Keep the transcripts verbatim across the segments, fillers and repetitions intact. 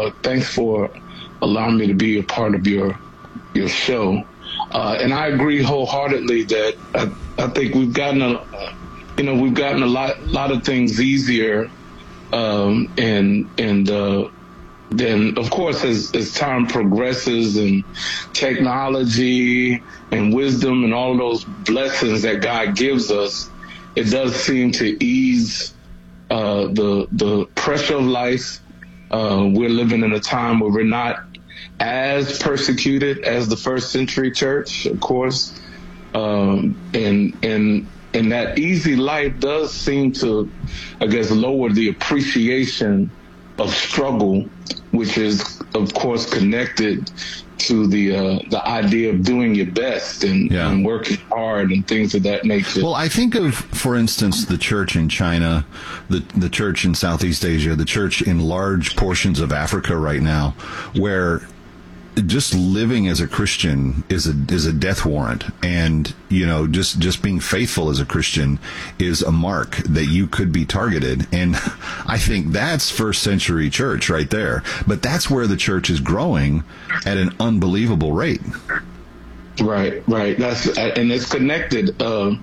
Uh, thanks for allowing me to be a part of your your show. Uh, and I agree wholeheartedly that I, I think we've gotten a, you know, we've gotten a lot, lot of things easier, um, and and uh, then of course as as time progresses and technology and wisdom and all of those blessings that God gives us, it does seem to ease uh, the the pressure of life. Uh, we're living in a time where we're not as persecuted as the first century church, of course, um, and and and that easy life does seem to, I guess, lower the appreciation of struggle, which is, of course, connected to the uh, the idea of doing your best and, yeah. and working hard and things of that nature. Well, I think of, for instance, the church in China, the the church in Southeast Asia, the church in large portions of Africa right now, where just living as a Christian is a is a death warrant, and you know, just just being faithful as a Christian is a mark that you could be targeted. And I think that's first century church right there. But that's where the church is growing at an unbelievable rate. Right, right. That's and it's connected. Uh,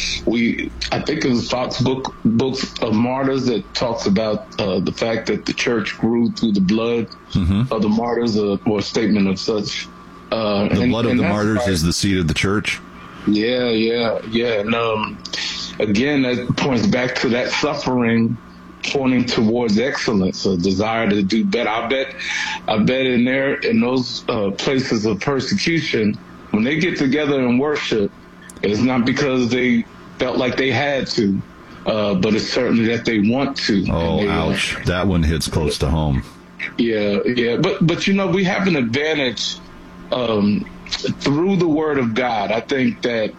we, I think it was Fox book books of martyrs that talks about uh, the fact that the church grew through the blood mm-hmm. of the martyrs, uh, or a statement of such. Uh, the and, blood of and the martyrs right. is the seed of the church. Yeah, yeah, yeah. And um, again, that points back to that suffering pointing towards excellence, a desire to do better. I bet, I bet in there in those uh, places of persecution, when they get together and worship, it's not because they felt like they had to, uh, but it's certainly that they want to. Oh, they, ouch. Uh, that one hits close to home. Yeah, yeah. But, but you know, we have an advantage um, through the Word of God. I think that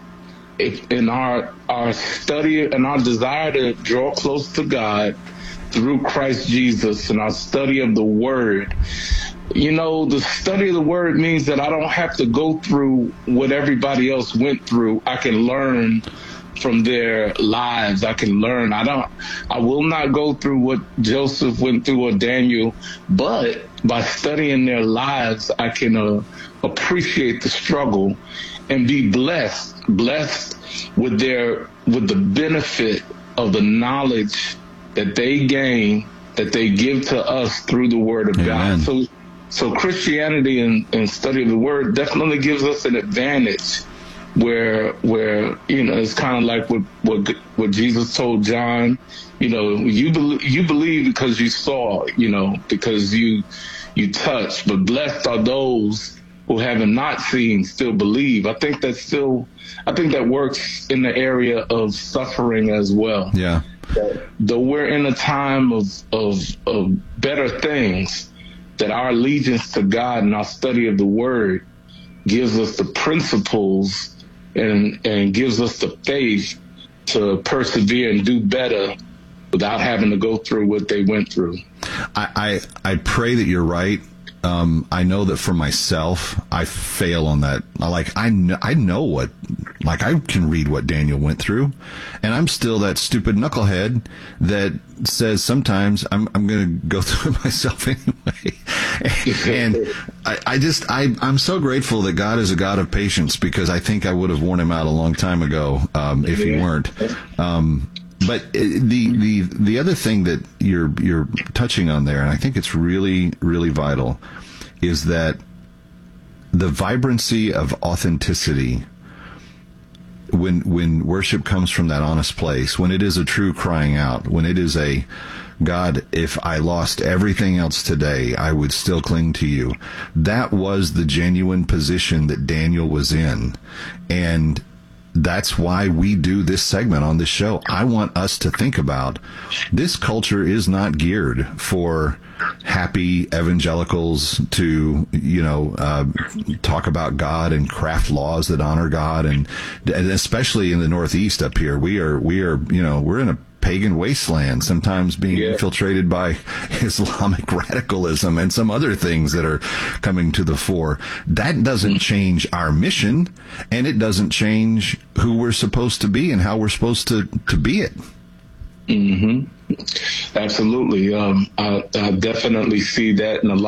if in our, our study and our desire to draw close to God through Christ Jesus and our study of the Word, you know, the study of the Word means that I don't have to go through what everybody else went through. I can learn from their lives. I can learn. I don't, I will not go through what Joseph went through or Daniel, but by studying their lives, I can uh, appreciate the struggle and be blessed, blessed with their, with the benefit of the knowledge that they gain, that they give to us through the Word of Amen. God. So, So Christianity and, and study of the Word definitely gives us an advantage where, where you know, it's kind of like what, what what Jesus told John, you know, you, be, you believe because you saw, you know, because you you touched, but blessed are those who having not seen still believe. I think that still, I think that works in the area of suffering as well. Yeah. Though we're in a time of, of, of better things, that our allegiance to God and our study of the Word gives us the principles and and gives us the faith to persevere and do better without having to go through what they went through. I, I, I pray that you're right. Um, I know that for myself, I fail on that. Like, I know, I know what, like, I can read what Daniel went through, and I'm still that stupid knucklehead that says sometimes I'm, I'm going to go through it myself anyway. And I, I just, I, I'm so grateful that God is a God of patience, because I think I would have worn him out a long time ago, um, if he weren't. Um, But the the the other thing that you're you're touching on there, and I think it's really really vital, is that the vibrancy of authenticity. When when worship comes from that honest place, when it is a true crying out, when it is a God, if I lost everything else today, I would still cling to you. That was the genuine position that Daniel was in, and that's why we do this segment on this show. I want us to think about this culture is not geared for happy evangelicals to, you know, uh, talk about God and craft laws that honor God. And, and especially in the Northeast up here, we are, we are, you know, we're in a pagan wasteland, sometimes being yeah. infiltrated by Islamic radicalism and some other things that are coming to the fore. That doesn't change our mission, and it doesn't change who we're supposed to be and how we're supposed to, to be it. Mm-hmm. Absolutely. Um, I, I definitely see that in a lot